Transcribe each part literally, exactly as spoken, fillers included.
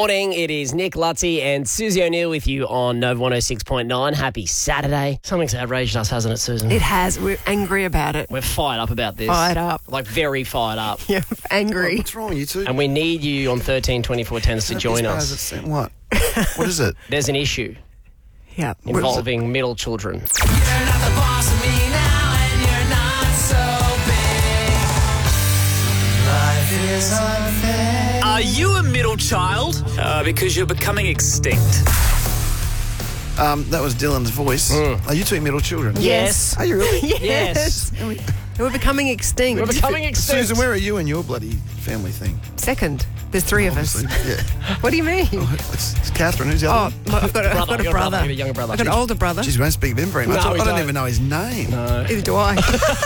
Morning, it is Nick Lutzy and Susie O'Neill with you on Nova one oh six point nine. Happy Saturday. Something's outraged us, hasn't it, Susan? It has. We're angry about it. We're fired up about this. Fired up. Like, very fired up. Yeah, angry. What's wrong, you two? And we need you on thirteen twenty-four tens to join us. What? What is it? There's an issue Yeah. involving middle children. You're not the boss of me now, and you're not so big. Life is unfair. Are you a middle child? Uh, because you're becoming extinct. Um, that was Dylan's voice. Mm. Are you two middle children? Yes. Are you really? Yes. We're becoming extinct. We're becoming extinct. Susan, where are you in your bloody family thing? Second. There's three of us. Obviously, yeah. What do you mean? It's, it's Catherine. Who's the Oh, other one? my- I've got a, I've Brother, got a you're a brother, brother. you're a younger brother. I've got an older brother. Jeez, we don't speak of him very much. No, I, we I don't don't. even know his name. Neither do I.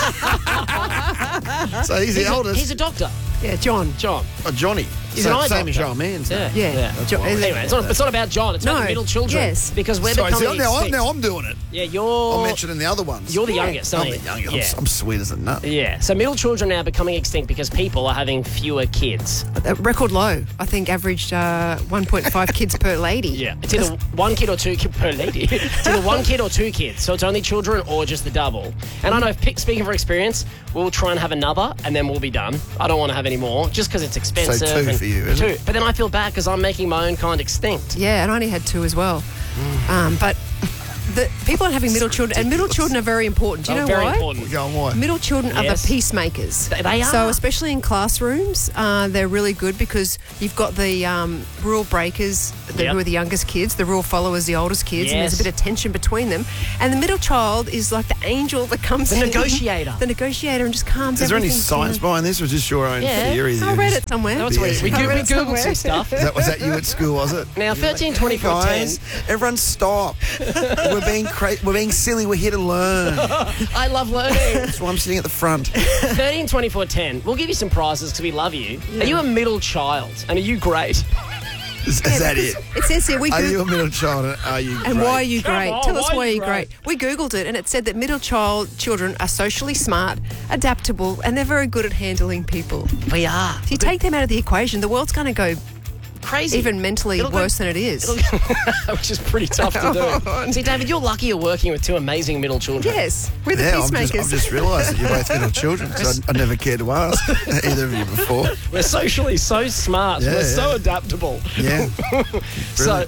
So he's the He's a, oldest. he's a doctor, Yeah, John. John. Oh, Johnny. He's So- an eye Same as doctor. your man's Yeah. name. Yeah. That's Jo- why. Anyway, it's not, it's not about John. It's about No. the middle children. Yes. Because we're Sorry, becoming see, now, I'm, extinct. now I'm doing it. Yeah, you're... I'm mentioning the other ones. You're the Yeah. youngest, I'm aren't the you? youngest. Yeah. I'm, I'm sweet as a nut. Yeah, so middle children are now becoming extinct because people are having fewer kids. A record low. I think averaged uh, one point five kids per lady. Yeah, it's either one kid or two kid per lady. It's either one kid or two kids, so it's only children or just the double. And I know, if pick, speaking for experience, we'll try and have another and then we'll be done. I don't want to have any more just because it's expensive. two and for you, is two. it? But then I feel bad because I'm making my own kind extinct. Yeah, and I only had two as well. Um, but the people are having middle children, and middle children are very important. Do you Oh, know very why? important. Go on, why? Middle children are Yes. the peacemakers. They- they So are. especially in classrooms, uh, they're really good because you've got the um, rule breakers, the, Yep. who are the youngest kids, the rule followers, the oldest kids, and there's a Yes. bit of tension between them. And the middle child is like the angel that comes The in. negotiator. The negotiator and just calms Is there any everything science down. behind this, or just your own Yeah. theory? that I you read just- it somewhere. That's what we, I we, read we it Googled somewhere. some stuff. Is that, was that you at school, was it? Now, thirteen twenty-four ten. Guys, everyone stop. We're being cra- we're being silly. We're here to learn. I love learning. That's why I'm sitting at the front. thirteen twenty-four ten. We'll give you some prizes because we love you. Are you a middle child? And are you great? Is, is that it? It says here, we Are Goog- you a middle child? And are you? And great? why are you Come great? on, Tell us why why are are you you great. We Googled it and it said that middle child children are socially smart, adaptable, and they're very good at handling people. We are. If you take them out of the equation, the world's going to go Crazy. even mentally It'll go- worse than it is. Which is pretty tough to do. See, David, you're lucky you're working with two amazing middle children. Yes, we're the Yeah, I've just, peacemakers. I've just realised that you're both middle children, so I, I never cared to ask either of you before. We're socially so smart. Yeah, We're so yeah. adaptable. Yeah. So,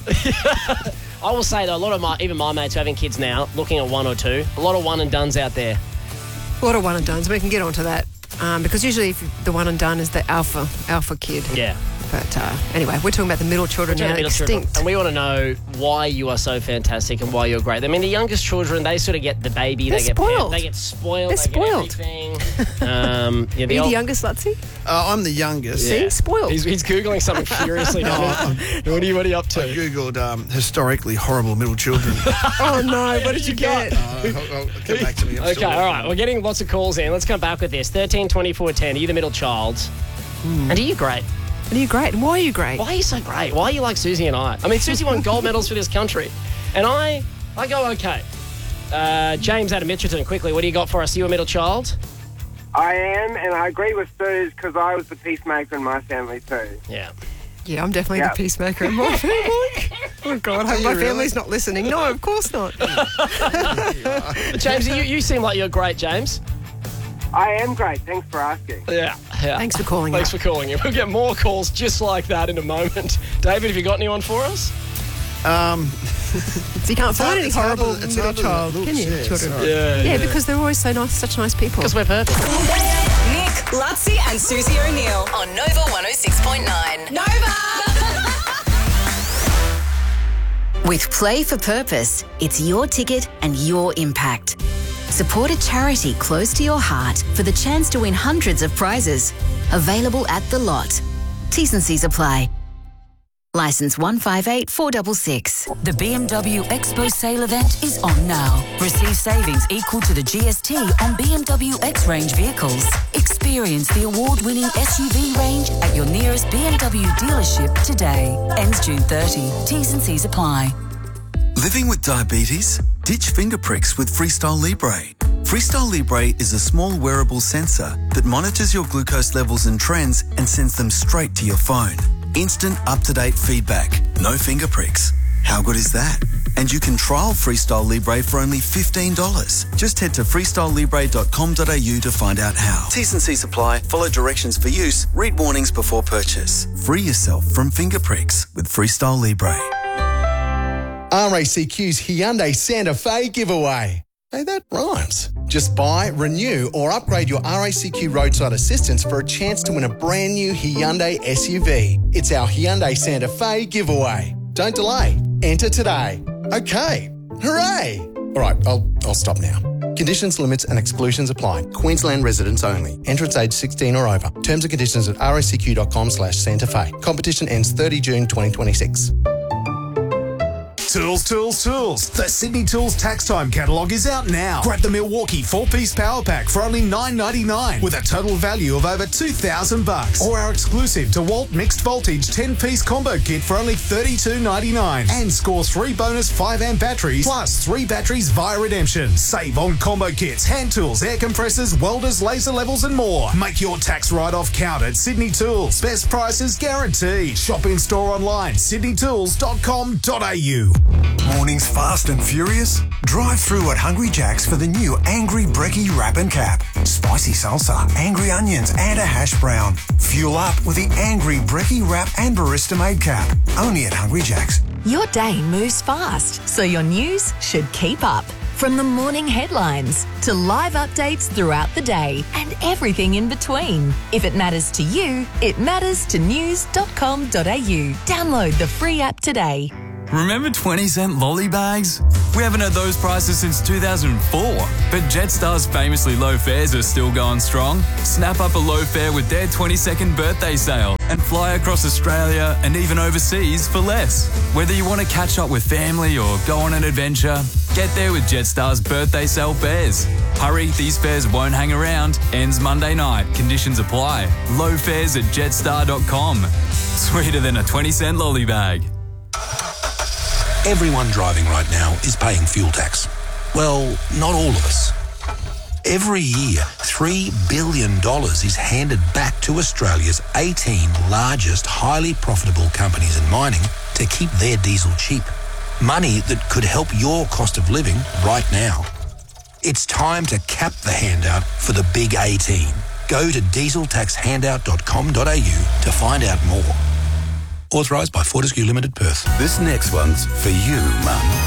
I will say that a lot of my, even my mates who are having kids now, looking at one or two, a lot of one and dones out there. A lot of one and dones. We can get onto that um, because usually if the one and done is the alpha alpha kid. Yeah. But uh, anyway, we're talking about the middle children now, Middle children. extinct. And we want to know why you are so fantastic and why you're great. I mean, the youngest children, they sort of get the baby. They're they get spoiled. They get spoiled. They're they spoiled. Get everything. um, yeah, Are the you old- the youngest, Lutzy? Uh, I'm the youngest. See, spoiled. He's, he's Googling something furiously. No, David. I'm- what, are you, what are you up to? I googled um, historically horrible middle children. Oh no, what did you get? Uh, I'll, I'll come back to me. I'm Okay, still all right. We're getting lots of calls in. Let's come back with this. thirteen twenty-four ten. Are you the middle child? And are you great? Are you great? And why are you great? Why are you so great? Why are you like Susie and I? I mean, Susie won gold medals for this country. And I, I go okay. Uh, James out of Mitchelton, quickly, what do you got for us? Are you a middle child? I am, and I agree with Suze because I was the peacemaker in my family too. Yeah. Yeah, I'm definitely Yeah. the peacemaker in my family. Oh, God, I hope you my really? family's not listening. No, of course not. James, you, you seem like you're great, James. I am great. Thanks for asking. Yeah. yeah. Thanks for calling Thanks up. for calling in. We'll get more calls just like that in a moment. David, have you got anyone for us? Um, So you can't hard- find any it's hard horrible to- it's middle hard to child, look, can you? yeah, Children. sorry. Yeah. Yeah, because they're always so nice, such nice people. Because we're perfect. Nick, Lutzy and Susie O'Neill on Nova one oh six point nine. Nova! With Play for Purpose, it's your ticket and your impact. Support a charity close to your heart for the chance to win hundreds of prizes. Available at The Lot. T's and C's apply. Licence one five eight four six six. The B M W Expo sale event is on now. Receive savings equal to the G S T on B M W X-Range vehicles. Experience the award-winning S U V range at your nearest B M W dealership today. Ends June thirtieth. T's and C's apply. Living with diabetes? Ditch finger pricks with Freestyle Libre. Freestyle Libre is a small wearable sensor that monitors your glucose levels and trends and sends them straight to your phone. Instant up-to-date feedback. No finger pricks. How good is that? And you can trial Freestyle Libre for only fifteen dollars. Just head to freestyle libre dot com dot a u to find out how. T's and C's apply. Follow directions for use. Read warnings before purchase. Free yourself from finger pricks with Freestyle Libre. R A C Q's Hyundai Santa Fe giveaway. Hey, that rhymes. Just buy, renew or upgrade your R A C Q roadside assistance for a chance to win a brand new Hyundai S U V. It's our Hyundai Santa Fe giveaway. Don't delay. Enter today. Okay. Hooray! All right, I'll, I'll stop now. Conditions, limits and exclusions apply. Queensland residents only. Entrance age sixteen or over. Terms and conditions at racq.com slash Santa Fe. Competition ends thirtieth of June twenty twenty-six. Tools, tools, tools. The Sydney Tools Tax Time catalogue is out now. Grab the Milwaukee four-piece power pack for only nine ninety-nine with a total value of over two thousand bucks. Or our exclusive DeWalt mixed voltage ten-piece combo kit for only thirty-two ninety-nine. And score three bonus five amp batteries plus three batteries via redemption. Save on combo kits, hand tools, air compressors, welders, laser levels and more. Make your tax write-off count at Sydney Tools. Best prices guaranteed. Shop in store online, sydney tools dot com dot a u. Mornings fast and furious? Drive through at Hungry Jack's for the new Angry Brekkie Wrap and Cap. Spicy salsa, angry onions and a hash brown. Fuel up with the Angry Brekkie Wrap and Barista Made Cap. Only at Hungry Jack's. Your day moves fast, so your news should keep up. From the morning headlines to live updates throughout the day and everything in between. If it matters to you, it matters to news dot com dot a u. Download the free app today. Remember twenty cent lolly bags? We haven't had those prices since two thousand four, but Jetstar's famously low fares are still going strong. Snap up a low fare with their twenty-second birthday sale and fly across Australia and even overseas for less. Whether you want to catch up with family or go on an adventure, get there with Jetstar's birthday sale fares. Hurry, these fares won't hang around. Ends Monday night. Conditions apply. Low fares at jetstar dot com. Sweeter than a twenty cent lolly bag. Everyone driving right now is paying fuel tax. Well, not all of us. Every year, three billion dollars is handed back to Australia's eighteen largest highly profitable companies in mining to keep their diesel cheap. Money that could help your cost of living right now. It's time to cap the handout for the big eighteen. Go to diesel tax handout dot com dot a u to find out more. Authorised by Fortescue Limited, Perth. This next one's for you, Mum.